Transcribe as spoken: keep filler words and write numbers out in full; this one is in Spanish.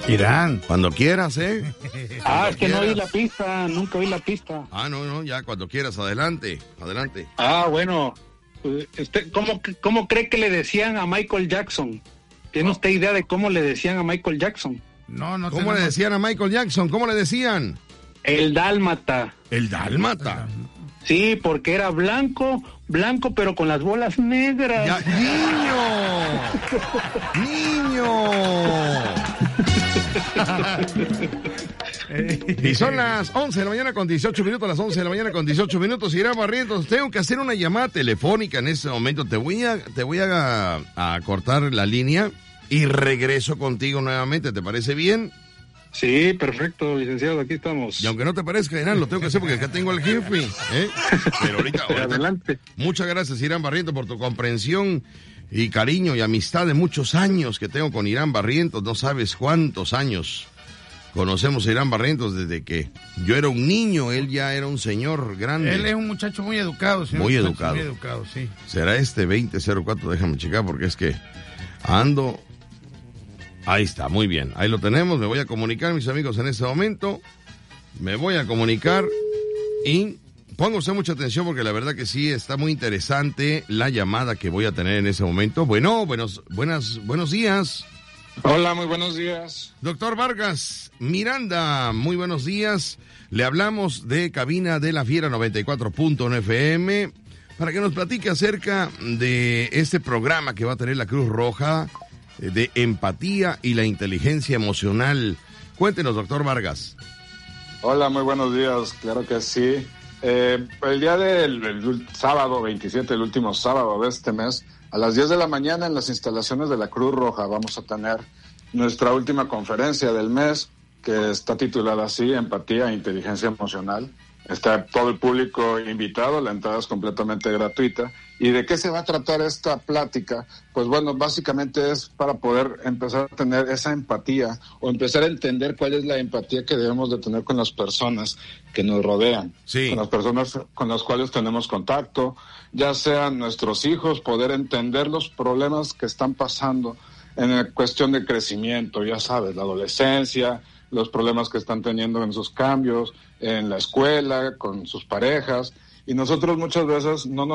Irán. Cuando quieras, ¿eh? Ah, es que no oí la pista, nunca oí la pista. Ah, no, no, ya, cuando quieras, adelante, adelante. Ah, bueno, usted, ¿cómo, ¿cómo cree que le decían a Michael Jackson? ¿Tiene usted idea de cómo le decían a Michael Jackson? No, no. ¿Cómo le decían a Michael Jackson? ¿Cómo le decían? El dálmata. El dálmata. Sí, porque era blanco, blanco, pero con las bolas negras. Ya, ¡niño! ¡Niño! Y son las once de la mañana con dieciocho minutos, las once de la mañana con dieciocho minutos. Irán Barrientos, tengo que hacer una llamada telefónica en este momento. Te voy a, te voy a, a cortar la línea y regreso contigo nuevamente. ¿Te parece bien? Sí, perfecto, licenciado, aquí estamos. Y aunque no te parezca, Irán, lo tengo que hacer porque acá tengo al jefe, ¿eh? Pero ahorita, ahorita adelante. Muchas gracias, Irán Barrientos, por tu comprensión y cariño y amistad de muchos años que tengo con Irán Barrientos. No sabes cuántos años conocemos a Irán Barrientos desde que yo era un niño, él ya era un señor grande. Él es un muchacho muy educado, señor. Muy educado. Muy educado, sí. Será este veinte cero cuatro, déjame checar porque es que ando... Ahí está, muy bien, ahí lo tenemos, me voy a comunicar, mis amigos, en este momento, me voy a comunicar y ponga usted mucha atención porque la verdad que sí, está muy interesante la llamada que voy a tener en ese momento. Bueno, buenos, buenas, buenos días. Hola, muy buenos días. Doctor Vargas Miranda, muy buenos días, le hablamos de Cabina de la Fiera noventa y cuatro punto uno F M para que nos platique acerca de este programa que va a tener la Cruz Roja, de empatía y la inteligencia emocional. Cuéntenos, doctor Vargas. Hola, muy buenos días, claro que sí. Eh, el día del el sábado veintisiete, el último sábado de este mes, a las diez de la mañana en las instalaciones de la Cruz Roja vamos a tener nuestra última conferencia del mes, que está titulada así, Empatía e Inteligencia Emocional. Está todo el público invitado, la entrada es completamente gratuita. ¿Y de qué se va a tratar esta plática? Pues bueno, básicamente es para poder empezar a tener esa empatía o empezar a entender cuál es la empatía que debemos de tener con las personas que nos rodean, sí, con las personas con las cuales tenemos contacto, ya sean nuestros hijos, poder entender los problemas que están pasando en cuestión de crecimiento, ya sabes, la adolescencia, los problemas que están teniendo en sus cambios, en la escuela, con sus parejas, y nosotros muchas veces no nos